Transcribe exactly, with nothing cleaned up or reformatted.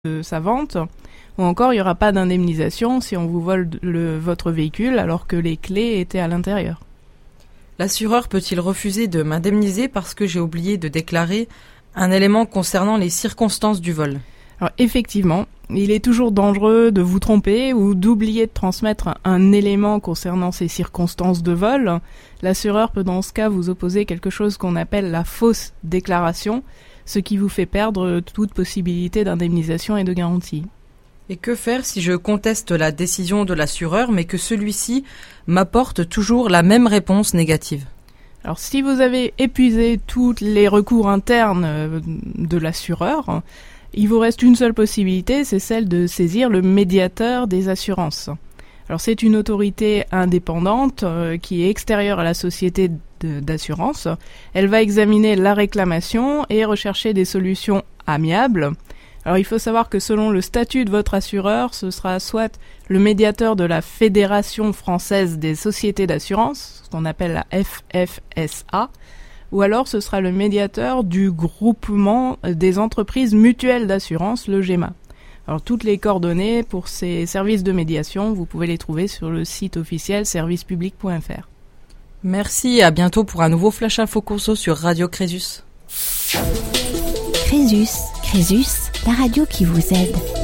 de sa vente, ou encore il n'y aura pas d'indemnisation si on vous vole le, votre véhicule alors que les clés étaient à l'intérieur. L'assureur peut-il refuser de m'indemniser parce que j'ai oublié de déclarer un élément concernant les circonstances du vol ? Alors effectivement, il est toujours dangereux de vous tromper ou d'oublier de transmettre un élément concernant ces circonstances de vol. L'assureur peut dans ce cas vous opposer quelque chose qu'on appelle la fausse déclaration, ce qui vous fait perdre toute possibilité d'indemnisation et de garantie. Et que faire si je conteste la décision de l'assureur mais que celui-ci m'apporte toujours la même réponse négative ? Alors si vous avez épuisé tous les recours internes de l'assureur, il vous reste une seule possibilité, c'est celle de saisir le médiateur des assurances. Alors c'est une autorité indépendante euh, qui est extérieure à la société de, d'assurance. Elle va examiner la réclamation et rechercher des solutions amiables. Alors il faut savoir que selon le statut de votre assureur, ce sera soit le médiateur de la Fédération française des sociétés d'assurance, ce qu'on appelle la F F S A, ou alors ce sera le médiateur du groupement des entreprises mutuelles d'assurance, le G E M A. Alors toutes les coordonnées pour ces services de médiation, vous pouvez les trouver sur le site officiel service public point f r. Merci et à bientôt pour un nouveau Flash Info Conso sur Radio Crésus. Crésus, Crésus, la radio qui vous aide.